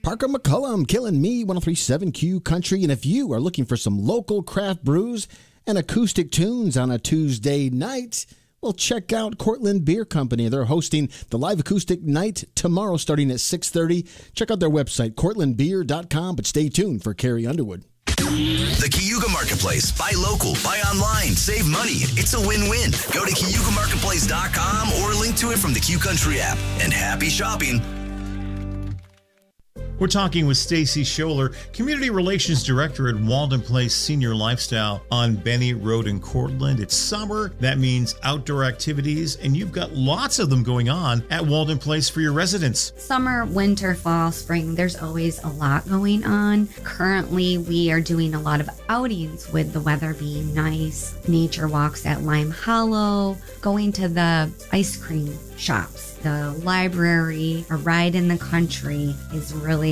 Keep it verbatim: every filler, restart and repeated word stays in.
Parker McCullum, Killing Me, one oh three point seven Q Country. And if you are looking for some local craft brews and acoustic tunes on a Tuesday night, well, check out Cortland Beer Company. They're hosting the live acoustic night tomorrow starting at six thirty. Check out their website, cortland beer dot com, but stay tuned for Carrie Underwood. The Cayuga Marketplace. Buy local, buy online, save money. It's a win-win. Go to cayuga marketplace dot com or link to it from the Q Country app. And happy shopping. We're talking with Stacy Scholler, Community Relations Director at Walden Place Senior Lifestyle on Benny Road in Cortland. It's summer. That means outdoor activities, and you've got lots of them going on at Walden Place for your residents. Summer, winter, fall, spring, there's always a lot going on. Currently, we are doing a lot of outings with the weather being nice, nature walks at Lime Hollow, going to the ice cream shops, the library, a ride in the country is really